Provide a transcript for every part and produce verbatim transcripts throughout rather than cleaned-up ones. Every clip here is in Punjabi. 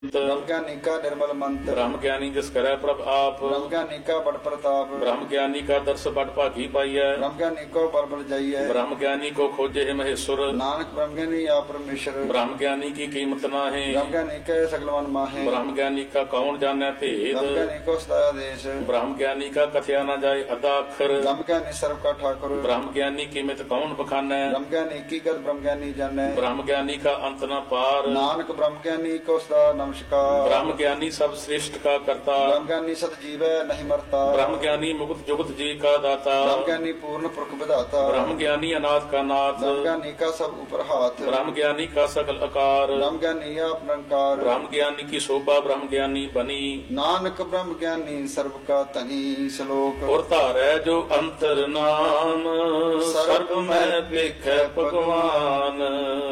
ब्रह्म ज्ञानी का निर्मल मंत्र। ब्रह्म ज्ञानी जिस करे प्रभ आप। ब्रह्म ज्ञानी का बड़ प्रताप। ब्रह्म ज्ञानी का दर्श बड़ भागी पाइय। ब्रह्म ज्ञानी को बल बल जाइए। ब्रह्म ज्ञानी को खोजे है महेश्वर। नानक ब्रह्म ज्ञानी या परमेश्वर। ब्रह्म ज्ञानी की कीमत ना है। ब्रह्म ज्ञानी के सगल मन माहे। ब्रह्म ज्ञानी का कौन जाने भेद। ब्रह्म ज्ञानी को सदा देश। ब्रह्म ज्ञानी का कथया न जाए अदा अक्षर। ब्रह्म ज्ञानी सर्व का ठाकुर। ब्रह्म ज्ञानी कीमत कौन बखाने। ब्रह्म ज्ञानी की गत ब्रह्म ज्ञानी जाने। ब्रह्म ज्ञानी का अंत न पार। नानक ब्रह्म ज्ञानी को सदा नमस्कार। ब्रह्म ज्ञानी सब श्रेष्ठ का करता। ब्रह्म ज्ञानी सत जीव नहीं मरता। ब्रह्म ज्ञानी मुकुट जुगत जी का दाता। ब्रह्म ज्ञानी पूर्ण पुरख विधाता। ब्रह्म ज्ञानी अनाथ का नाथ। ब्रह्म ज्ञानी का सब ऊपर हाथ। ब्रह्म ज्ञानी का सकल आकार। ब्रह्म ज्ञानी आप निरंकार। ब्रह्म ज्ञानी की शोभा ब्रह्म ज्ञानी बनी। नानक ब्रह्म ज्ञानी सर्व का तनी। श्लोक और तारै जो अंतर नाम सर्व में लिख भगवान।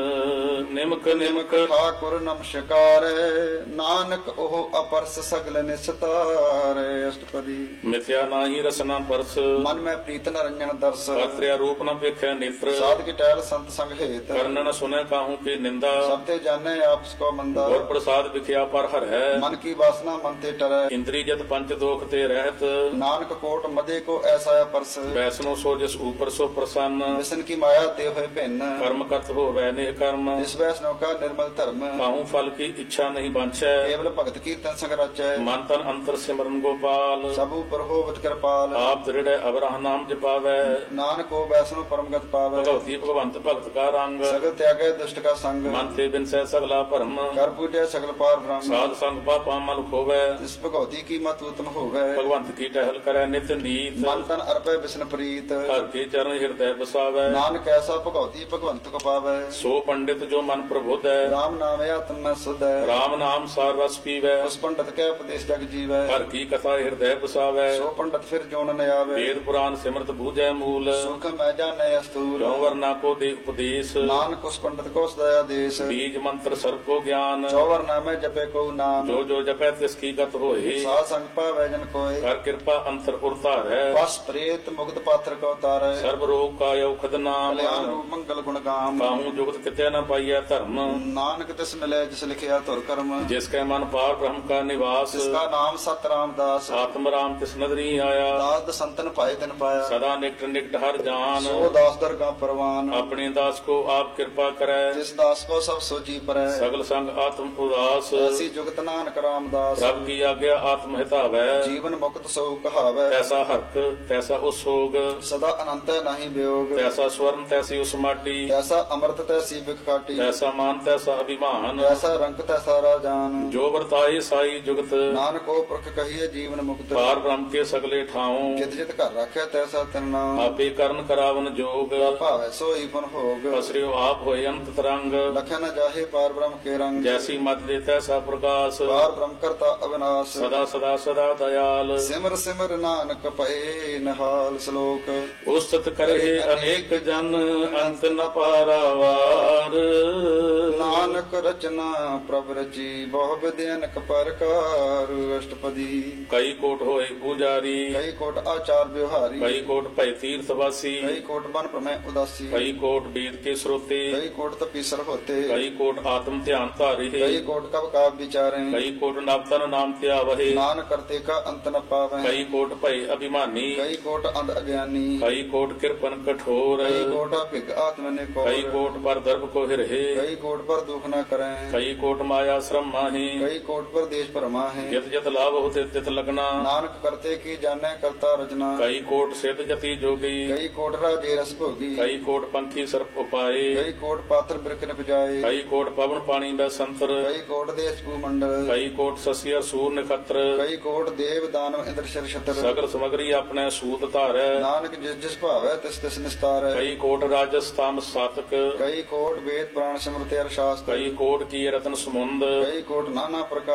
निमक निमक ठाकुर नमस्कार। नानक ओह अपरस सगल निस्तार। अष्टपदी मिथ्या नाही रसना परस। मन में प्रीत न रंजन दर्श। पात्र्या रूप न वेख्या नेत्र। साध की टहल संत संग हेत। कर्ण न सुने काहू की निंदा। सबते जाने आपस को मंदा। और प्रसाद विख्या पर हर है। मन की वासना मन ते टरै। इंद्री जत पंच दोख ते रहत। नानक कोट मदे को ऐसा परस। वैष्णो सो जिस ऊपर सो प्रसन्न। विष्णु की माया ते हुए भिन्न। कर्म करत हो वैने कर्म। इस वैष्णव का निर्मल धर्म। काहू फल की इच्छा नहीं बांछै। केवल भगत कीर्तन संग रचै। मन तन अंतर सिमरन गोपाल। सब ऊपर होवत कृपाल। आप दृढ़ अबरह नाम जपावै। नानक को वैष्णव परमगत पावै। भगवती भगवंत भक्त का रंग। सगल त्यागे दुष्ट का संग। मन ते बिन सह सगला भरम। कर पूजै सगल पार ब्रह्म। साध संग पापा मल खोवै। इस भगवती की मत उत्तम होवै। भगवंत की टहल करे नित नीत। मन तन अर्पै विष्णु प्रीत। हर के चरण हृदय बसावै। नानक ऐसा भगवती भगवंत को पावै। सो पंडित जो मन प्रबुद्ध है। राम नाम आत्म में शुद्ध है। राम नाम सार रस पीवै। उस पंडित के उपदेश जग जीवै। हर की कथा हृदय बसावै। सो पंडित फिर जोन न आवे। वेद पुराण सिमरत बूझै मूल। सुख मैं जाने अस्तूल। क्यों वरना को दे उपदेश। नानक उस पंडित को सदया देश। बीज मंत्र सर्व को ज्ञान। चौवर नामे जपे को नाम। जो जो जपै तिसकी गत होए। साध संग पावै जन कोय। कर कृपा अंतर उरतार है। बस प्रेत मुक्त पात्र को तारै। सर्व रोग का औखद नाम। कल्याण रूप मंगल गुण गाम। काहू जुगत कितै न पाइय धर्म। नानक तिस मिले जिस लिखिया तुर कर्म। जिसके मन पार ब्रह्म का निवास। जिसका नाम सत रामदास। आत्म राम तिस नदरी आया। दास संतन पाए दिन पाया। सदा निकट निकट हर जान। सो दास दरगाह परवान। अपने दास को आप कृपा करे। जिस दास को सब सोची परै। सगल संग आत्म उदास। ऐसी जुगत नानक रामदास। रब की आज्ञा आत्म हितावै। जीवन मुक्त सो कहावै। तैसा हर्क तैसा उसोग। सदा अनंत नहीं वियोग। तैसा स्वर्ण तैसी उस माटी। तैसा अमृत तैसी बिख काटी। तैसा मान तैसा अभिमान। तैसा रंग तैसा राजान। जो वर्ताए साई जुगत। नानक को पुरख कहिए जीवन मुक्त। पार ब्रह्म के सगले ठाऊं। जित जित कर रखे तैसा तिरना। आपे करण करावन जोग। भावै सोई पुन भोग। पसरियो आप होय अंत तरंग। लखन जाहे पार ब्रह्म के रंग। जैसी मत दे तैसा प्रकाश। पार ब्रह्म करता अविनाश। सदा सदा सदा दयाल। सिमर सिमर नानक पए नहाल। श्लोक उस्तत करे अनेक जन अंत न पारावार। नानक रचना प्रभ रची बहु विधि अनक प्रकार। अष्टपदी कई कोट होए पुजारी। कई कोट आचार व्यवहारी। कई कोट भय तीर्थवासी। कई कोट बन प्रमेय उदासी। कई कोट वेद के श्रोते। कई कोट तपीसर होते। कई कोट आत्म ध्यान धारे। कई कोट कब काव विचारे। कई कोट नवतन नाम त्यावहे। नान करते का अंत न पावे। कई कोट भय अभिमानी। कई कोट अंध अज्ञानी। कई कोट कृपन कठोर। कई कोट भिग आत्म ने को। कई कोट पर दर्भ को हिरहे। कई कोट पर दुख न करें। कई कोट माया श्रम माहे। कई कोट पर देश परमा है। जित जित लाभ होते तित लगना। नानक करते की जाने करता रचना। कई कोट सिद्ध जति जोगी। कई कोट राजे रस भोगी। कई कोट पंखी सर्प उपाए। कई कोट पात्र बिरख न पुजाए। कई कोट पवन पानी व संतर। कई कोट देश भूमंडल। कई कोट सस्य सूर नक्षत्र। कई कोट देव दानव इंद्र शर छत्र। सगल समग्री अपने सूत धारै। नानक जिस जिस भावै तिस तिस निस्तार। कई कोट राजस तामस सातक। कई कोट वेद पुराण स्मृति अर शास्त्र। कई कोट की रतन समुंद। कई कोट नाना प्रकार जंत।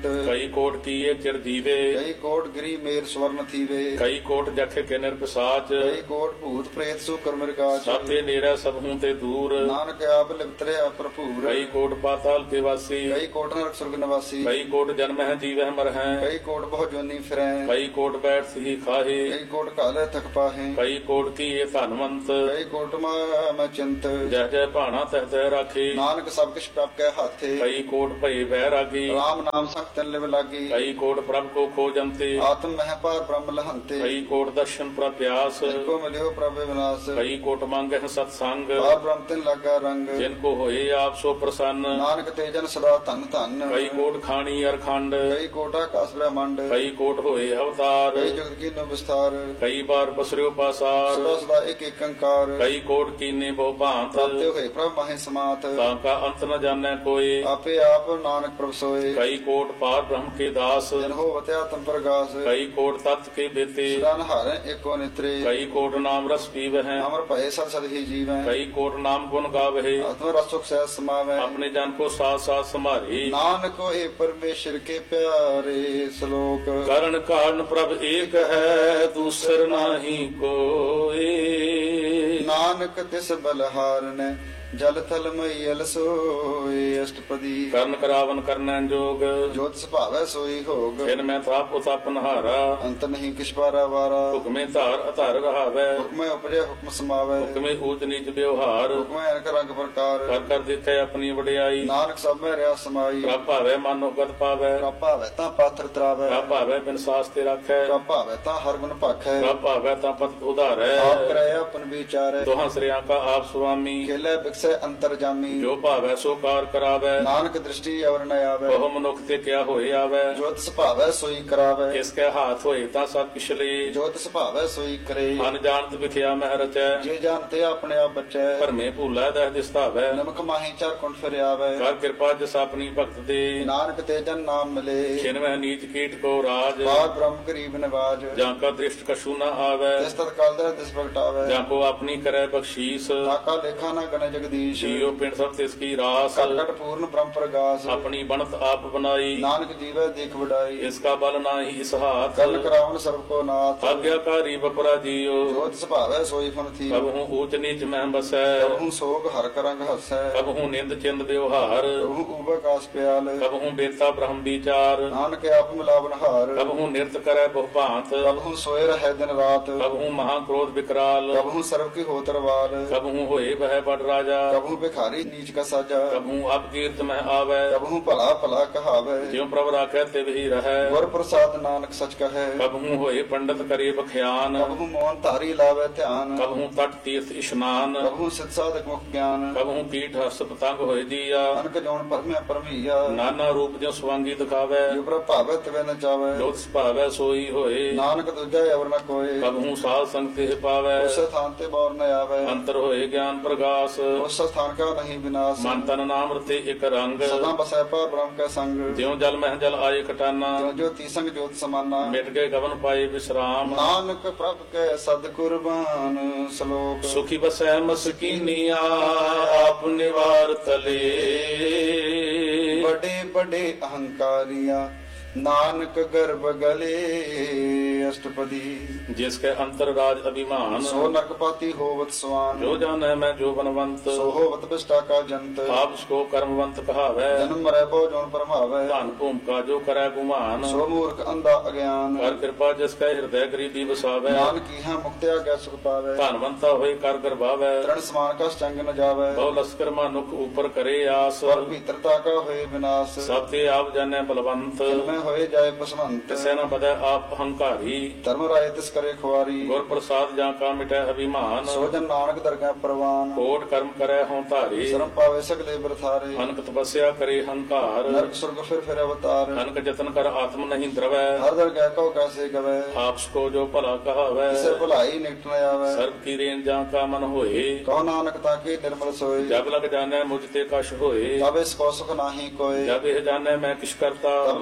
ਜੰਤ ਕਈ ਕੋਟ ਕੀਏ ਚਿਰ ਜੀਵੇ ਕਈ ਕੋਟ ਗਰੀ ਮੇਰ ਸਵਰਨ ਥੀਵੇ ਕਈ ਕੋਟ ਜਖੇ ਕੇ ਨਿਰਪਸਾਚ ਕਈ ਕੋਟ ਭੂਤ ਪ੍ਰੇਤ ਸੋ ਕਰਮ ਰਿਕਾਚ ਸਾਤੇ ਨੇੜੇ ਸਭ ਹੂੰ ਤੇ ਦੂਰ ਨਾਨਕ ਆਪ ਲਿਪਤਰਿਆ ਭਰਪੂਰ ਕਈ ਕੋਟ ਪਾਤਾਲ ਕੇ ਵਾਸੀ ਕਈ ਕੋਟ ਨਰਕ ਸੁਰਗ ਨਿਵਾਸੀ ਕਈ ਕੋਟ ਜਨਮ ਹੈ ਜੀਵਹਿ ਮਰ ਹੈ ਕਈ ਕੋਟ ਬਹੁ ਜੋਨੀ ਫਿਰੈ ਕਈ ਕੋਟ ਬੈਠ ਸਹੀ ਖਾਹੇ ਕਈ ਕੋਟ ਕਾਲੇ ਥਕ ਪਾਹੇ ਕਈ ਕੋਟ ਕੀਏ ਧਨਵੰਤ ਕਈ ਕੋਟ ਮੈਂ ਚਿੰਤ ਜਹ ਜਹ ਭਾਣਾ ਤਹ ਤਹ ਰਾਖੇ ਨਾਨਕ ਸਭ ਕਿਛ ਪ੍ਰਭ ਕੈ ਹਾਥੇ ਕਈ ਕੋਟ ਭਏ ਬਹਿ ਰਾਗੀ ਰਾਮ ਨਾਮ ਸੰਗ ਲਿਵ ਲਾਗੀ ਕਈ ਕੋਟ ਪ੍ਰਭ ਕੋ ਖੋਜੰਤੇ ਆਤਮ ਮਹਿ ਪਾਰ ਬ੍ਰਹਮ ਲਹੰਤੇ ਕਈ ਕੋਟ ਦਰਸ਼ਨ ਪ੍ਰਪਿਆਸ ਕੋ ਮਿਲਿਓ ਪ੍ਰਭ ਵਿਨਾਸ਼ ਕਈ ਕੋਟ ਮੰਗਹਿ ਸਤ ਸੰਗ ਪਾਰ ਬ੍ਰਹਮ ਤਿਨ ਲਾਗਾ ਰੰਗ ਜਿਨ ਕੋ ਹੋਏ ਆਪ ਸੋ ਪ੍ਰਸੰਨ ਨਾਨਕ ਤੇ ਜਨ ਸਦਾ ਧਨ ਧਨ ਕਈ ਕੋਟ ਖਾਣੀ ਅਰਖੰਡ ਕਈ ਕੋਟ ਆਕਾਸ ਬ੍ਰਹਮੰਡ ਕਈ ਕੋਟ ਹੋਏ ਅਵਤਾਰ ਕਈ ਜਗਤ ਕੀ ਨੋ ਵਿਸਤਾਰ ਕਈ ਬਾਰ ਪਸਰਿਓ ਪਾਸਾਰ ਸਦਾ ਸਦਾ ਇੱਕ ਇੱਕ ਅੰਕਾਰ ਕਈ ਕੋਟ ਕੀਨੇ ਬਹੁ ਭਾਂਤ ਤਾਤੇ ਹੋਏ ਪ੍ਰਭ ਮਾਹੇ ਸਮਾਤ ਤਾਂ ਕਾ ਅੰਤ ਨ ਜਾਣੈ ਕੋਏ ਆਪੇ ਆਪ ਨਾਨਕ ਪ੍ਰਭ ਸੋਏ ਕਈ ਕੋਟ ਪਾਰ ਬ੍ਰਹਮ ਕੇ ਦਾਸ ਜਨ ਹੋ ਵਤਿਆ ਤਮ ਪ੍ਰਗਾਸ ਕਈ ਕੋਟ ਤਤ ਕੇ ਬੇਤੇ ਸਰਨ ਹਰ ਏਕੋ ਨਿਤਰੇ ਕਈ ਕੋਟ ਨਾਮ ਰਸ ਪੀਵਹਿ ਅਮਰ ਭਏ ਸਦ ਸਦ ਹੀ ਜੀਵੈ ਕਈ ਕੋਟ ਨਾਮ ਗੁਣ ਗਾਵਹਿ ਆਤਮ ਰਸੁਖ ਸਹਿ ਸਮਾਵੈ ਆਪਣੇ ਜਨ ਕੋ ਸਾਥ ਸਾਥ ਸੰਭਾਰੇ ਨਾਨਕ ਹੋਏ ਪਰਮੇਸ਼ਰ ਕੇ ਪਿਆਰੇ ਸ਼ਲੋਕ ਕਰਨ ਕਾਰਨ ਪ੍ਰਭ ਏਕ ਹੈ ਦੂਸਰ ਨਾਹੀ ਕੋਏ ਨਾਨਕ ਤਿਸ ਬਲਹਾਰਨ ਜਲ ਥਲ ਮਈਲ ਸੋਏ ਅਸ਼ਟਪਦੀ ਕਰਨ ਕਰਾਵਨ ਕਰਨੈ ਜੋਗ ਜੋਤ ਸੁਭਾਵੈ ਸੋਈ ਹੋਗ ਫਿਰ ਮੈਂ ਥਾਪ ਉਤਪ ਨਹਾਰਾ ਅੰਤ ਨਹੀਂ ਕਿਛ ਬਾਰਾ ਵਾਰਾ ਹੁਕਮੇ ਧਾਰ ਅਧਾਰ ਰਹਾਵੈ ਹੁਕਮੈ ਉਪਜੈ ਹੁਕਮ ਸਮਾਵੈ ਹੁਕਮੇ ਊਚ ਨੀਚ ਵਿਵਹਾਰ ਹੁਕਮੈ ਅਨਕ ਰੰਗ ਪ੍ਰਕਾਰ ਕਰ ਕਰ ਦੇਖੈ ਆਪਣੀ ਵਡਿਆਈ ਨਾਨਕ ਸਭ ਮੈਂ ਰਿਆ ਸਮਾਈ ਪ੍ਰਭ ਭਾਵੈ ਮਨ ਉਗਤ ਪਾਵੈ ਪ੍ਰਭ ਭਾਵੈ ਤਾਂ ਪਾਤਰ ਤਰਾਵੈ ਪ੍ਰਭ ਭਾਵੈ ਬਿਨ ਸਾਸ ਤੇ ਰੱਖੈ ਪ੍ਰਭ ਭਾਵੈ ਤਾਂ ਹਰ ਗੁਣ ਭਾਖੈ ਪ੍ਰਭ ਭਾਵੈ ਤਾਂ ਪਤ ਉਧਾਰੈ ਆਪ ਕਰਾਇ ਆਪਨ ਵਿਚਾਰੈ ਦੋਹਾਂ ਸ੍ਰਿਆਂ ਕਾ ਆਪ ਸੁਆਮੀ ਖੇਲੇ ਬਿਕਸੈ ਅੰਤਰ ਜਾਮੀ ਜੋ ਭਾਵੈ ਸੋ ਕਾਰ ਕਰਾਵੈ ਨਾਨਕ ਦ੍ਰਿਸ਼ਟੀ ਅਵਰ ਨ ਆਵੈ ਬਹੁ ਮਨੁੱਖ ਤੇ ਕਿਆ ਹੋਏ ਆਵੈ ਜੋ ਤਿਸ ਭਾਵੈ ਸੋਈ ਕਰਾਵੈ ਇਸ ਕੈ ਹਾਥ ਹੋਏ ਤਾਂ ਸਭ ਪਿਛਲੇ ਜੋ ਤਿਸ ਭਾਵੈ ਸੋਈ ਕਰੇ ਅਨ ਜਾਣਤ ਵਿਖਿਆ ਮਹਿ ਰਚੈ ਜੇ ਜਾਣਤੇ ਆਪਣੇ ਆਪ ਬਚੈ ਭਰਮੇ ਭੂਲਾ ਦਹ ਦਿਸਤਾਵੈ ਨਮਕ ਮਾਹੀ ਚਾਰ ਕੁੰਠ ਫਿਰ ਆਵੈ ਕਰ ਕਿਰਪਾ ਜਸ ਆਪਣੀ ਭਗਤ ਦੇ ਨਾਨਕ ਤੇ ਜਨ ਨਾਮ ਮਿਲੇ ਛਿਨਵੈ ਨੀਚ ਕੀਟ ਕੋ ਰਾਜ ਬਾਰ ਬ੍ਰਹਮ ਗਰੀਬ ਨਿਵਾਜ ਜਾਂ ਕਾ ਦ੍ਰਿਸ਼ਟ ਕਛੂ ਨ ਆਵੈ ਤਿਸ ਤਤ ਕਾਲ ਦਰ ਤਿਸ ਪ੍ਰਗਟਾਵੈ ਜਾਂ ਕੋ ਆਪਣੀ ਕਰੈ ਬਖਸ਼ੀਸ ਤਾਕਾ ਲੇਖਾ ਨਾ ਗਣ ਜਗਦੀਸ਼ ਜੀਉ ਪਿੰਡ ਸਭ ਤਿਸ ਕੀ ਰਾਸ ਕਟ ਕਟ ਪੂਰਨ ਬ੍ਰਹਮ ਪ੍ਰਗਾਸ ਆਪਣੀ ਬਣਤ ਆਪ ਬਣਾਈ ਨਾਨਕ ਜੀਵੈ ਦੇਖ ਵਡਾਈ ਇਸ ਕਾ ਬਲ ਨਾਹੀ ਇਸ ਹਾਥ ਕਰਨ ਕਰਾਵਨ ਸਰਬ ਕੋ ਨਾਥ ਆਗਿਆਕਾਰੀ ਬਪਰਾ ਜੀਉ ਜੋ ਤਿਸ ਭਾਵੈ ਸੋਈ ਫਨ ਥੀ ਕਬ ਹੂੰ ਊਚ ਨੀਚ ਮਹਿ ਬਸੈ ਕਬਹੂ ਸੋਗ ਹਰ ਕਰੰਗ ਹਸੈ ਕਬ ਹੂੰ ਨਿੰਦ ਚਿੰਦ ਵਿਵਹਾਰ ਕਬਹੂ ਉਬਕਾਸ ਪਿਆਲ ਕਬ ਹੂੰ ਬੇਤਾ ਬ੍ਰਹਮ ਵਿਚਾਰ ਨਾਨਕ ਆਪ ਮਿਲਾਵਨ ਹਾਰ ਕਬ ਹੂੰ ਨਿਰਤ ਕਰੈ ਬਹੁ ਭਾਂਤ ਕਬਹੂ ਸੋਏ ਰਹਿ ਦਿਨ ਰਾਤ ਕਬ ਹੂੰ ਮਹਾ ਕ੍ਰੋਧ ਵਿਕਰਾਲ ਕਬਹੂ ਸਰਬ ਕੀ ਹੋਤਰ ਵਾਰ ਕਬ ਹੂੰ ਹੋਏ ਬਹਿ ਬੜ ਰਾਜਾ ਕਬਹੂ ਬਿਖਾਰੀ ਨੀਚ ਕਾ ਸਾਜਾ ਕਬ ਹੂੰ ਅਪ ਕੀਰਤ ਮਹਿ ਆਵੈ ਕਬਹੂ ਭਲਾ ਭਲਾ ਕਹਾਵੈ ਜਿਉ ਪ੍ਰਭ ਰਾਖੈ ਤਿਵ ਹੀ ਰਹੈ ਗੁਰ ਪ੍ਰਸਾਦ ਨਾਨਕ ਸਚ ਕਹੈ ਕਬ ਹੂੰ ਹੋਏ ਪੰਡਤ ਕਰੇ ਬਖਿਆਨ ਕਬਹੂ ਮੋਹਨ ਧਾਰੀ ਲਾਵੈ ਧਿਆਨ ਕਬ ਹੂੰ ਤਟ ਤੀਰਥ ਇਸ਼ਨਾਨ ਕਬਹੂ ਸਿਧ ਸਾਧਕ ਮੁਖ ਗਿਆਨ ਕਬ ਹੂੰ ਕੀਟ ਹਸ ਪਤੰਗ ਹੋਏ ਦੀਆ ਅਨਕ ਜੋਨ ਪਰਮਿਆ ਪਰਮੀਆ ਨਾਨਾ ਰੂਪ ਜਿਉ ਸਵਾਂਗੀ ਦਿਖਾਵੈ ਜੋ ਪ੍ਰਭ ਭਾਵੈ ਤਿਵੈ ਨ ਚਾਵੈ ਜੋਤ ਸੁਭਾਵੈ ਸੋਈ ਹੋਏ ਨਾਨਕ ਦੂਜਾ ਅਵਰ ਨ ਕੋਏ ਕਬ ਹੂੰ ਸਾਧ ਸੰਗ ਤੇ ਪਾਵੈ ਉਸ ਸਥਾਨ ਤੇ ਬੌਰ ਨ ਆਵੈ ਅੰਤਰ ਹੋਏ ਗਿਆਨ ਪ੍ਰਗਾਸ ਉਸ ਸਥਾਨ ਕਾ ਨਹੀਂ ਵਿਨਾਸ਼ ਮਨ ਤਨ ਨਾਮ ਰਤੇ ਇਕ ਰੰਗ ਸਦਾ ਬਸੈ ਪਰ ਬ੍ਰਹਮ ਕੈ ਸੰਗ ਜਿਉ ਜਲ ਮਹਿ ਜਲ ਆਏ ਖਟਾਨਾ ਜੋ ਜੋ ਤੀਸੰਗ ਜੋਤ ਸਮਾਨਾ ਮਿਟ ਗਏ ਗਵਨ ਪਾਏ ਵਿਸਰਾਮ ਨਾਨਕ ਪ੍ਰਭ ਕੈ ਸਦ ਕੁਰਬਾਨ ਸ਼ਲੋਕ ਸੁਖੀ ਬਸੈ ਮਸਕੀਨੀਆ ਆਪ ਨਿਵਾਰ ਤਲੇ ਬੜੇ ਬੜੇ ਅਹੰਕਾਰੀਆਂ ਨਾਨਕ ਗਰਭ ਗਲੇ ਅਸ਼ਟਪਦੀ ਜਿਸ ਕੇ ਅੰਤਰ ਰਾਜ ਅਭਿਮਾਨ ਸੋ ਨਰਕਪਾਤੀ ਹੋਵਤ ਸਵਾਨ ਜੋ ਜਾਣੈ ਮੈਂ ਜੋ ਬਨਵੰਤ ਸੋ ਹੋਵਤ ਬਿਸ਼ਟਾ ਕਾ ਜੰਤ ਆਪ ਸਕੋ ਕਰਮਵੰਤ ਕਹਾਵੈ ਜਨਮ ਮਰੈ ਬਹੁ ਜੋਨ ਪਰਮਾਵੈ ਧਨ ਭੂਮਿਕਾ ਜੋ ਕਰੈ ਗੁਮਾਨ ਸੋ ਮੂਰਖ ਅੰਧਾ ਅਗਿਆਨ ਕਰ ਕਿਰਪਾ ਜਿਸ ਕੈ ਹਿਰਦੈ ਗਰੀਬੀ ਵਸਾਵੈ ਨਾਨਕ ਕੀਹਾ ਮੁਕਤਿਆ ਗੈ ਸੁਖ ਪਾਵੈ ਧਨਵੰਤਾ ਹੋਏ ਕਰ ਗਰਭਾਵੈ ਤ੍ਰਣ ਸਮਾਨ ਕਾ ਚੰਗ ਨ ਜਾਵੈ ਬਹੁ ਲਸਕਰ ਮਨੁਖ ਉਪਰ ਕਰੇ ਆਸ ਸਵਰ ਭੀਤਰਤਾ ਕਾ ਹੋਏ ਵਿਨਾਸ਼ ਸਭ ਤੇ ਆਪ ਜਾਣੈ ਬਲਵੰਤ ਮੈਂ ਹੋਏ ਜਾਏ ਪਸਵੰਤ ਤਿਸੈ ਨ ਬਦੈ ਆਪ ਹੰਕਾਰੀ ਧਰਮ ਰਾਏ ਤਿਸ ਕਰੇ ਖੁਆਰੀ ਗੁਰ ਪ੍ਰਸਾਦ ਜਾਂ ਕਾ ਮਿਟੈ ਅਭਿਮਾਨ ਸੋ ਜਨ ਨਾਨਕ ਦਰਗਾਹ ਪ੍ਰਵਾਨ ਕੋਟ ਕਰਮ ਕਰੈ ਹਉ ਧਾਰੇ ਸ਼ਰਮ ਪਾਵੇ ਸਗਲੇ ਬਰਥਾਰੇ ਅਨਕ ਤਪੱਸਿਆ ਕਰੇ ਹੰਕਾਰ ਨਰਕ ਸੁਰਗ ਫਿਰ ਫਿਰ ਅਵਤਾਰ ਅਨਕ ਜਤਨ ਕਰ ਆਤਮ ਨਹੀਂ ਦਰਵੈ ਹਰ ਦਰਗਾਹ ਕੋ ਕੈਸੇ ਗਵੇ ਆਪਸ ਕੋ ਜੋ ਭਲਾ ਕਹਾਵੈ ਕਿਸੇ ਭੁਲਾਈ ਨਿਕਟ ਨ ਆਵੇ ਸਰਬ ਕੀ ਰੇਨ ਜਾਂ ਕਾ ਮਨ ਹੋਏ ਕਹੋ ਨਾਨਕ ਤਾਕੇ ਨਿਰਮਲ ਸੋਏ ਜਬ ਲਗ ਜਾਣੈ ਮੁਝ ਤੇ ਕਛ ਹੋਏ ਤਬ ਇਸ ਕੋ ਸੁਖ ਨਾਹੀ ਕੋਏ ਜਬ ਇਹ ਜਾਣੈ ਮੈਂ ਕਿਛ ਕਰਤਾ ਤਬ ਲਗ ਗਰਭ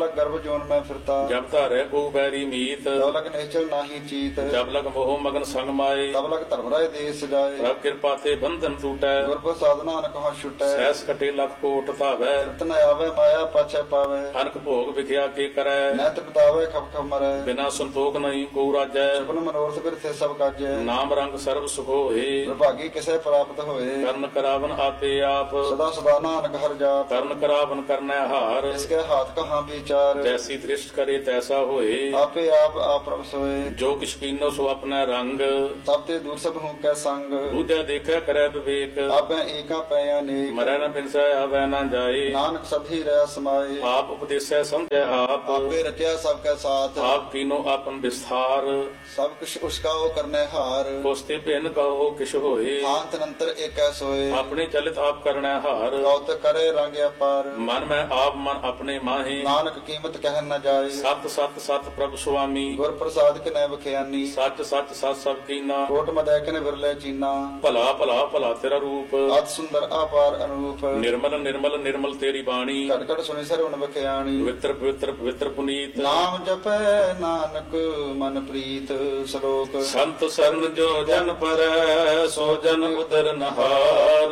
ਜੋਨ ਮੈਂ ਫਿਰਤਾ ਜਬ ਧਾਰੈ ਕੋ ਬੈਰੀ ਮੀਤ ਤਬ ਲਗ ਨਿਸ਼ਚਲ ਨਾਹੀ ਚੀਤ ਜਬ ਲਗ ਮੋਹ ਮਗਨ ਸੰਗ ਮਾਏ ਤਬ ਲਗ ਧਰਮ ਰਾਏ ਦੇਸ ਸਜਾਏ ਪ੍ਰਭ ਕਿਰਪਾ ਤੇ ਬੰਧਨ ਟੂਟੈ ਗੁਰ ਪ੍ਰਸਾਦ ਨਾਨਕ ਕਹਾਂ ਛੁਟੈ ਸੈਸ ਕਟੇ ਲਖ ਕੋਟ ਧਾਵੈ ਰਤਨ ਆਵੇ ਮਾਇਆ ਪਾਛੈ ਪਾਵੇ ਅਨਕ ਭੋਗ ਵਿਖਿਆ ਕੇ ਕਰੈ ਨੈਤ ਬਤਾਵੇ ਖਪ ਖਪ ਮਰੈ ਬਿਨਾ ਸੰਤੋਖ ਨਹੀਂ ਕੋ ਰਾਜੈ ਸੁਪਨ ਮਨੋਰਥ ਬਿਰਥੇ ਸਭ ਕਾਜੈ ਨਾਮ ਰੰਗ ਸਰਬ ਸੁਖ ਹੋਏ ਵਿਭਾਗੀ ਕਿਸੇ ਪ੍ਰਾਪਤ ਹੋਏ ਕਰਨ ਕਰਾਵਨ ਆਪੇ ਆਪ ਸਦਾ ਸਦਾ ਨਾਨਕ ਹਰਿ ਜਾਪ ਕਰਨ ਕਰਾਵਨ ਕਰਨੈ ਹਾਰ ਇਸਕੇ ਹਾਥ ਕਹਾਂ ਵਿਚਾਰ ਜੈਸੀ ਦ੍ਰਿਸ਼ਟ ਕਰੇ ਤੈਸਾ ਹੋਏ ਆਪੇ ਆਪ ਆਪਰਮ ਸੋਏ ਜੋ ਕਿਛ ਕੀਨੋ ਸੋ ਆਪਣਾ ਰੰਗ ਸਭ ਤੇ ਦੂਰ ਸਭ ਹੂੰ ਕੈ ਸੰਗ ਬੁਝੈ ਦੇਖੈ ਕਰੈ ਵਿਵੇਕ ਆਪੇ ਏਕਾ ਪੈ ਅਨੇਕ ਮਰੈ ਨ ਬਿਨਸੈ ਆਵੈ ਨ ਜਾਏ ਨਾਨਕ ਸਭੀ ਰਹਿ ਸਮਾਏ ਆਪ ਉਪਦੇਸੈ ਸਮਝੈ ਆਪ ਆਪੇ ਰਚਿਆ ਸਭ ਕੈ ਸਾਥ ਆਪ ਕੀਨੋ ਆਪਨ ਵਿਸਥਾਰ ਸਭ ਕੁਛ ਉਸਕਾ ਉਹ ਕਰਨੇ ਹਾਰ ਕੋਸਤੇ ਭਿੰਨ ਕਹੋ ਕਿਛ ਹੋਏ ਆਂਤ ਨੰਤਰ ਏਕੈ ਸੋਏ ਆਪਣੇ ਚਲਿਤ ਆਪ ਕਰਨੈ ਹਾਰ ਗੌਤ ਕਰੇ ਰੰਗ ਅਪਾਰ ਮਨ ਮੈਂ ਆਪ ਮਨ ਆਪਣੇ ਮਾਹੇ ਨਾਨਕ ਕੀਮਤ ਕਹਿ ਨ ਜਾਏ ਸਤ ਸਤ ਸਤ ਪ੍ਰਭ ਸੁਆਮੀ ਗੁਰ ਪ੍ਰਸਾਦ ਕਿਨੈ ਬਖਿਆਨੀ ਸੱਚ ਸੱਚ ਸਤ ਸਭ ਕੀਨਾ ਕੋਟ ਮਦੈ ਕਿਨ ਵਿਰਲੇ ਚੀਨਾ ਭਲਾ ਭਲਾ ਭਲਾ ਤੇਰਾ ਰੂਪ ਅਤ ਸੁੰਦਰ ਆਪਾਰ ਅਨੂਪ ਨਿਰਮਲ ਨਿਰਮਲ ਨਿਰਮਲ ਤੇਰੀ ਬਾਣੀ ਘਟ ਘਟ ਸੁਣੀ ਸਰਵਣ ਬਖਿਆਣੀ ਪਵਿੱਤਰ ਪਵਿੱਤਰ ਪਵਿੱਤਰ ਪੁਨੀਤ ਨਾਮ ਜਪੈ ਨਾਨਕ ਮਨ ਪ੍ਰੀਤ ਸ਼ਲੋਕ ਸੰਤ ਸਰਨ ਜੋ ਜਨ ਪਰੈ ਸੋ ਜਨ ਉਦਰ ਨਹਾਰ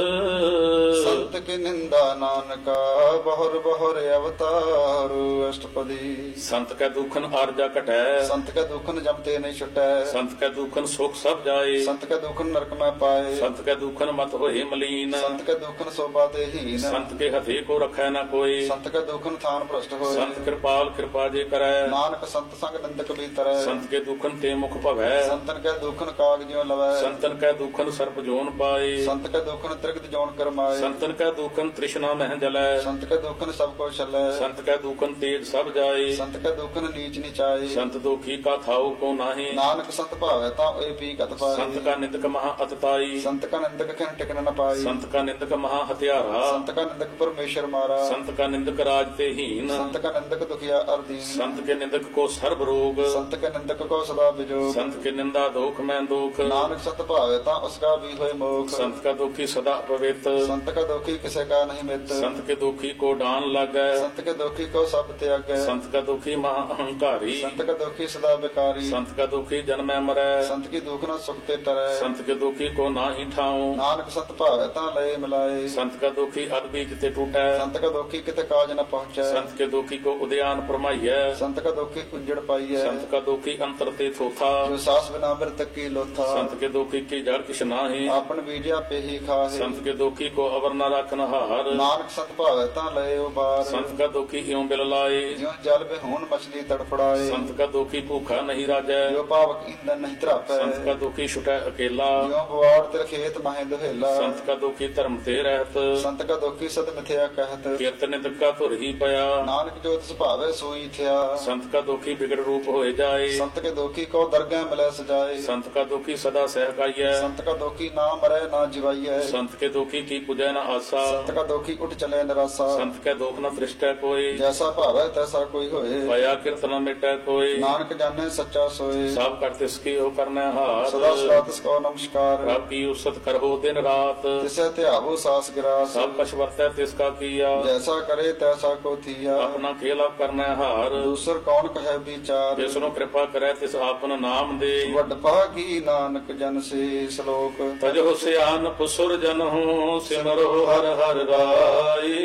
ਸੰਤ ਕੀ ਨਿੰਦਾ ਨਾਨਕਾ ਬਹੁਰ ਬਹੁਰ ਅਵਤਾਰ ਅਸ਼ਟਪਦੀ ਸੰਤ ਕੈ ਦੁਖਨ ਆਰਜਾ ਘਟੈ ਸੰਤ ਕੈ ਦੁਖਨ ਜਮ ਤੇ ਨਹੀਂ ਛੁਟੈ ਸੰਤ ਕੈ ਦੁਖਨ ਸੁਖ ਸਭ ਜਾਏ ਸੰਤ ਕੈ ਦੁਖਨ ਨਰਕ ਮੈਂ ਪਾਏ ਸੰਤ ਕੈ ਦੁਖਨ ਮਤ ਹੋਏ ਮਲੀਨ ਸੰਤ ਕੈ ਦੁਖਨ ਸੋਭਾ ਤੇ ਹੀਨ ਸੰਤ ਕੇ ਹਥੇ ਕੋ ਰਖੈ ਨਾ ਕੋਈ ਸੰਤ ਕੈ ਦੁਖਨ ਥਾਨ ਭ੍ਰਸ਼ਟ ਹੋਏ ਸੰਤ ਕਿਰਪਾਲ ਕਿਰਪਾ ਜੇ ਕਰੈ ਨਾਨਕ ਸੰਤ ਸੰਗ ਨੰਦਕ ਬੀਤਰੈ ਸੰਤ ਕੇ ਦੁਖਨ ਤੇ ਮੁਖ ਭਵੈ ਸੰਤਨ ਕੈ ਦੁਖਨ ਕਾਗ ਜਿਉ ਲਵੈ ਸੰਤਨ ਕੈ ਦੁਖਨ ਸਰਪ ਜੋਨ ਪਾਏ ਸੰਤ ਕੈ ਦੁਖਨ ਤ੍ਰਿਗਤ ਜੋਨ ਕਰਮਾਏ ਸੰਤਨ ਕੈ ਦੁਖਨ ਤ੍ਰਿਸ਼ਨਾ ਮਹਿ ਜਲੈ ਸੰਤ ਕੈ ਦੁਖਨ ਸਭ ਕੋ ਛਲੈ ਸੰਤ ਕੈ ਦੁਖਨ ਤੇਜ ਸਭ ਜਾਏ ਸੰਤ ਕੈ ਦੁਖਨ ਨੀਚ ਨਿਚਾਏ ਸੰਤ ਦੁਖੀ ਕਾ ਥਾਉ ਕੋ ਨਾਹੀ ਨਾਨਕ ਸੰਤ ਭਾਵੈ ਤਾਂ ਓਏ ਪੀ ਕਤ ਪਾਏ ਸੰਤ ਕਾ ਨਿੰਦਕ ਮਹਾ ਅਤਤਾਈ ਸੰਤ ਕਾ ਨਿੰਦਕ ਖਿਨ ਟਿਕਨ ਨ ਪਾਈ ਸੰਤ ਕਾ ਨਿੰਦਕ ਮਹਾ ਹਥਿਆਰਾ ਸੰਤ ਕਾ ਨਿੰਦਕ ਪਰਮੇਸ਼ਰ ਮਾਰਾ ਸੰਤ ਕਾ ਨਿੰਦਕ ਰਾਜ ਤੇ ਹੀਨ ਸੰਤ ਕਾ ਨਿੰਦਕ ਦੁਖਿਆ ਅਰਦੀਨ ਸੰਤ ਕੇ ਨਿੰਦਕ ਕੋ ਸਰਬ ਰੋਗ ਸੰਤ ਕਾ ਨਿੰਦਕ ਕੋ ਸਦਾ ਵਿਜੋਗ ਸੰਤ ਕੇ ਨਿੰਦਾ ਦੋਖ ਮੈਂ ਦੁਖ ਨਾਨਕ ਸੰਤ ਭਾਵੈ ਤਾਂ ਉਸਕਾ ਵੀ ਹੋਏ ਮੋਖ ਸੰਤ ਕਾ ਦੁਖੀ ਸਦਾ ਪਵਿੱਤ ਸੰਤ ਕਾ ਦੁਖੀ ਕਿਸੇ ਕਾ ਨਹੀਂ ਮਿੱਤ ਸੰਤ ਕੇ ਦੁਖੀ ਕੋ ਡਾਨ ਲਾਗੈ ਸੰਤ ਕੇ ਦੁਖੀ ਕੋ ਸਭ ਤਿਆਗੈ ਸੰਤ ਕਾ ਦੁਖੀ ਮਹਾ ਅਹੰਕਾਰੀ ਸੰਤ ਕਾ ਦੁਖੀ ਸਦਾ ਬਿਕਾਰੀ ਸੰਤ ਕਾ ਦੁਖੀ ਜਨਮੈ ਮਰੈ ਸੰਤ ਕੀ ਦੁਖ ਨਾ ਸੁਖ ਤੇ ਤਰੈ ਸੰਤ ਕੇ ਦੁਖੀ ਕੋ ਨਾਹੀ ਠਾਉ ਨਾਨਕ ਸੰਤ ਭਾਵੈ ਤਾਂ ਲਏ ਮਿਲਾਏ ਸੰਤ ਕਾ ਦੁਖੀ ਅਦਬੀ ਕਿਤੇ ਟੂਟੈ ਸੰਤ ਕਾ ਦੁਖੀ ਕਿਤੇ ਕਾਜ ਨ ਪਹੁੰਚੈ ਸੰਤ ਕੇ ਦੁਖੀ ਕੋ ਉਦਿਆਨ ਪਰਮਾਈਐ ਸੰਤ ਕਾ ਦੁਖੀ ਉਜੜ ਪਾਈਐ ਸੰਤ ਕਾ ਦੁਖੀ ਅੰਤਰ ਤੇ ਥੋਥਾ ਜੋ ਸਾਸ ਬਿਨਾ ਬਿਰਤ ਕੀ ਲੋਥਾ ਸੰਤ ਕੇ ਦੁਖੀ ਕੀ ਜੜ ਕਿਛ ਨਾਹੀ ਆਪਨ ਬੀਜਿਆ ਪੇਹੀ ਖਾਹੇ ਸੰਤ ਕੇ ਦੁਖੀ ਕੋ ਅਵਰ ਨ ਰਖਨ ਹਾਰ ਨਾਨਕ ਸੰਤ ਭਾਵੈ ਤਾਂ ਲਏ ਉਬਾਰ ਸੰਤ ਕਾ ਦੁਖੀ ਇਉ ਬਿਲ ਲਾਏ ਜਿਉ ਜਲ ਬਿਹੂਨ ਮਛਲੀ ਤੜਫੜਾਏ ਸੰਤ ਕਾ ਦੁਖੀ ਭੂਖਾ ਨਹੀਂ ਰਾਜੈ ਜੋ ਪਾਵਕ ਇੰਦਨ ਨਹੀਂ ਧਰਾਪੈ ਸੰਤ ਕਾ ਦੁਖੀ ਛੁਟੈ ਅਕੇਲਾ ਜਿਉ ਬਵਾੜ ਤੇ ਖੇਤ ਮਾਹੇ ਦੁਹੇਲਾ ਸੰਤ ਕਾ ਦੁਖੀ ਧਰਮ ਤੇ ਰਹਿਤ ਸੰਤ ਕਾ ਦੁਖੀ ਸਦ ਮਿਥਿਆ ਕਹਿਤ ਕੀਰਤਨ ਨਿਤਕਾ ਧੁਰ ਹੀ ਪਿਆ ਨਾਨਕ ਜੋ ਤਿਸ ਭਾਵੈ ਸੋਈ ਥਿਆ ਸੰਤ ਕਾ ਦੁਖੀ ਬਿਗੜ ਰੂਪ ਹੋਏ ਜਾਏ ਸੰਤ ਕੇ ਦੁਖੀ ਕੋ ਦਰਗਹਿ ਮਿਲੈ ਸਜਾਏ ਸੰਤ ਕਾ ਦੁਖੀ ਸਦਾ ਸਹਿਕਾਈਐ ਸੰਤ ਕਾ ਦੁਖੀ ਨਾ ਮਰੈ ਨਾ ਜਿਵਾਈਐ ਸੰਤ ਕੇ ਦੁਖੀ ਕੀ ਪੁਜੈ ਨ ਆਸਾ ਸੰਤ ਕਾ ਦੁਖੀ ਉਠ ਚਲੇ ਨਿਰਾਸਾ ਸੰਤ ਕੈ ਦੁਖ ਨ ਤ੍ਰਿਸ਼ਟੈ ਕੋਈ ਜੈਸਾ ਭਾਵੈ ਤੈਸਾ ਕੋਈ ਹੋਏ ਪਾਇਆ ਕੀਰਤਨ ਮਿਟੈ ਕੋਈ ਨਾਨਕ ਜਾਣੈ ਸੱਚਾ ਸੋਏ ਸਭ ਕਰ ਤਿਸ ਕੀ ਹੋ ਕਰਨੈ ਹਾਰ ਸਦਾ ਸਦਾ ਤਿਸ ਕੋ ਨਮਸਕਾਰ ਰੱਬ ਕੀ ਉਸਤ ਕਰੋ ਦਿਨ ਰਾਤ ਤਿਸੈ ਧਿਆਵੋ ਸਾਸ ਗਿਰਾਸ ਸਭ ਕਛ ਵਰਤੈ ਤਿਸ ਕਾ ਕੀਆ ਜੈਸਾ ਕਰੇ ਤੈਸਾ ਕੋ ਥੀਆ ਆਪਣਾ ਖੇਲ ਆਪ ਕਰਨੈ ਹਾਰ ਦੂਸਰ ਕੌਣ ਕਹੈ ਵਿਚਾਰ ਜਿਸ ਨੂੰ ਕਿਰਪਾ ਕਰੈ ਤਿਸ ਆਪਨ ਨਾਮ ਦੇ ਵੱਡ ਭਾਗੀ ਨਾਨਕ ਜਨ ਸੇ ਸ਼ਲੋਕ ਤਜੋ ਸਿਆਨ ਸੁਰ ਜਨਹੁ ਸਿਮਰੋ ਹਰ ਹਰ ਰਾਈ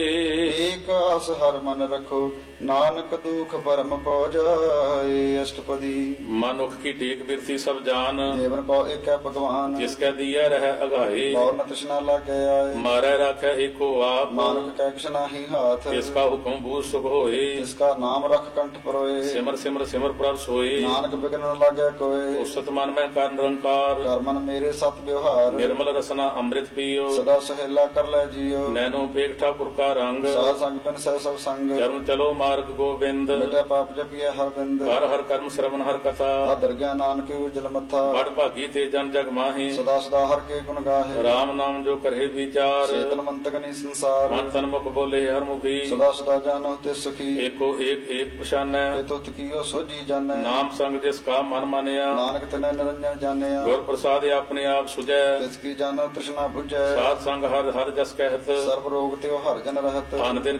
ਏਕ ਆਸ ਹਰ ਮਨ ਰਖੋ ਨਾਨਕ ਦੁਖ ਪਰਮ ਪਉ ਜਾਏ ਅਸ਼ਟਪਦੀ ਮਨੁਖ ਕੀ ਟੇਕ ਬਿਰਤੀ ਸਭ ਜਾਨ ਦੇਵਨ ਕੋ ਏਕੈ ਭਗਵਾਨ ਜਿਸ ਕੈ ਦੀਐ ਰਹਿ ਅਗਾਏ ਮੌਰ ਨ ਤ੍ਰਿਸ਼ਨਾ ਲਾਗੈ ਆਏ ਮਾਰੈ ਰਾਖੈ ਏਕੋ ਆਪ ਨਾਨਕ ਕੈ ਕਿਛ ਨਾਹੀ ਹਾਥ ਤਿਸ ਕਾ ਹੁਕਮ ਬੂਝ ਸੁਖ ਹੋਏ ਜਿਸ ਕਾ ਨਾਮ ਰਖ ਕੰਠ ਪਰੋਏ ਸਿਮਰ ਸਿਮਰ ਸਿਮਰ ਪ੍ਰਭ ਸੋਏ ਨਾਨਕ ਬਿਗਨ ਨ ਲਾਗੈ ਕੋਏ ਉਸਤ ਮਨ ਮੈਂ ਕਰ ਨਿਰੰਕਾਰ ਕਰਮਨ ਮੇਰੇ ਸਤ ਵਿਵਹਾਰ ਨਿਰਮਲ ਰਸਨਾ ਅੰਮ੍ਰਿਤ ਪੀਓ ਸਦਾ ਸਹਿਲਾ ਕਰ ਲੈ ਜੀਓ ਨੈਨੋ ਪੇਖ ਠਾਕੁਰ ਕਾ ਰੰਗ ਸਾਧ ਸੰਗ ਬਿਨ ਸਹਿ ਸਭ ਸੰਗ ਚਰਨ ਚਲੋ ਮਾਰਗ ਗੋਬਿੰਦ ਮਿਟੈ ਪਾਪ ਜਪਿਐ ਹਰ ਬਿੰਦ ਹਰ ਹਰ ਕਰਮ ਸ਼ਰਵਨ ਹਰ ਕਥਾ ਆਦਰ ਗਿਆਨ ਨਾਨਕ ਉਜਲ ਮੱਥਾ ਬੜ ਭਾਗੀ ਤੇ ਜਨ ਜਗ ਮਾਹੀ ਸਦਾ ਸਦਾ ਹਰ ਕੇ ਗੁਣ ਗਾਹੇ ਰਾਮ ਨਾਮ ਜੋ ਕਰੇ ਵਿਚਾਰ ਚੇਤਨ ਮੰਤਕ ਨੀ ਸੰਸਾਰ ਮਨ ਤਨ ਮੁਖ ਬੋਲੇ ਹਰ ਮੁਖੀ ਸਦਾ ਸਦਾ ਜਾਣੋ ਤੇ ਸੁਖੀ ਏਕੋ ਏਕ ਏਕ ਪਛਾਨੈ ਇਹ ਤੁਤ ਕੀਓ ਸੋਜੀ ਜਾਣੈ ਨਾਮ ਸੰਗ ਜਿਸ ਕਾ ਮਨ ਮਾਨਿਆ ਨਾਨਕ ਤਨੈ ਨਿਰੰਜਨ ਜਾਣਿਆ ਗੁਰ ਪ੍ਰਸਾਦਿ ਆਪਣੇ ਆਪ ਸੁਜੈ ਤਿਸ ਕੀ ਜਾਣੋ ਤ੍ਰਿਸ਼ਨਾ 부ਜੈ ਸਾਧ ਸੰਗ ਹਰ ਹਰ ਜਸ ਕਹਿਤ ਸਰਬ ਰੋਗ ਤੇ ਹਰ ਜਨ ਰਹਤ ਅਨ ਦਿਨ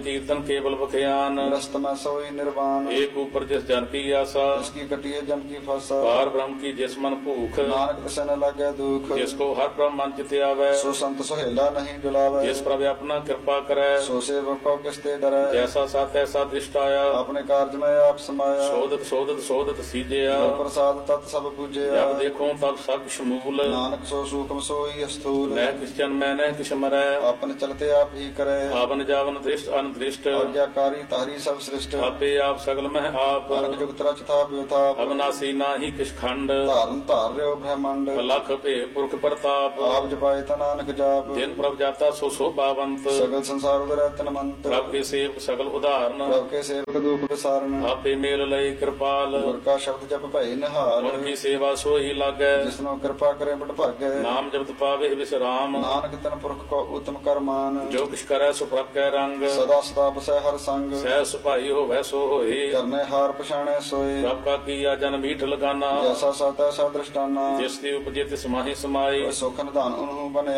ਕੀਰਤਨ ਕੇਵਲ ਬਖਿਆਨ रस्त में सोई निर्वाण ਏਕ ਉਪਰ ਜਿਸ ਜਨ ਕੀ ਆਸਾ इसकी कटिए जम की फसा ਪਾਰ ਬ੍ਰਹਮ ਕੀ ਜਿਸ ਮਨ ਭੂਖ नानक तिसे न लगे दुख ਜਿਸ ਕੋ ਹਰ ਬ੍ਰਹਮ ਮਨ ਚਿਤ ਆਵੈ सो संत सुहेला नहीं डुलावे ਜਿਸ ਪ੍ਰਭ ਆਪਣਾ ਕਿਰਪਾ ਕਰੈ सो सेवक को किसते डरै ਜੈਸਾ ਸਾ ਤੈਸਾ ਦ੍ਰਿਸ਼ਟ ਆਇਆ अपने कार्य में आप समाया ਸੋਧਤ ਸੋਧਤ ਸੋਧਤ ਸੀਜਿਆ गुर प्रसाद तत् सब पूजया ਜਬ ਦੇਖੋ ਤਬ ਸਭ ਸ਼ਮੂਲ नानक सो सूक्ष्म सोई स्थूल ਨਹਿ ਕਿਸ ਜਨ ਮੈਂ ਨਹਿ ਕਿਛ ਮਰੈ अपने चलते आप ही करे ਆਵਨ ਜਾਵਨ ਦ੍ਰਿਸ਼ਟ ਅਨਦ੍ਰਿਸ਼ਟ आज्ञाकारी तारी सब सृष्ट ਆਪੇ ਆਪ ਸਗਲ ਮਹਿ ਆਪ अर्घ जुगत रच था व्योथाप ਅਬਨਾਸੀ ਨਾਹੀ ਕਿਛ ਖੰਡ धारण धार रहो ब्रह्मांड ਲਖ ਭੇ ਪੁਰਖ ਪ੍ਰਤਾਪ आप जपाए ता नानक जाप ਜਿਨ ਪ੍ਰਭ ਜਾਤਾ ਸੋ ਸੋਭਾਵੰਤ सगल संसार उदर तन मंत ਪ੍ਰਭ ਕੇ ਸੇਵਕ ਸਗਲ ਉਦਾਹਰਨ प्रभ के सेवक दुख विसारण ਆਪੇ ਮੇਲ ਲਈ ਕਿਰਪਾਲ गुर का शब्द जप भई निहाल ਗੁਣ ਕੀ ਸੇਵਾ ਸੋਈ ਲਾਗੈ जिसनो कृपा करे बड़ भगे ਨਾਮ ਜਪਤ ਪਾਵੇ ਵਿਸਰਾਮ नानक तन पुरख को उत्तम कर मान ਜੋ ਕਿਛ ਕਰੈ ਸੋ ਪ੍ਰਭ ਕੈ ਰੰਗ सदा सदा बसै हर संग ਸਹਿ ਸੁਭਾਈ ਹੋਵੈ ਸੋ ਹੋਏ करने हार पछाणे सोए ਪ੍ਰਭ ਕਾ ਕੀਆ ਜਨ ਮੀਠ ਲਗਾਨਾ जैसा सा तैसा दृष्टाना ਜਿਸ ਦੀ ਉਪਜੇ ਤਿਸ ਮਾਹੀ ਸਮਾਈ सुख निधान उन्हु बने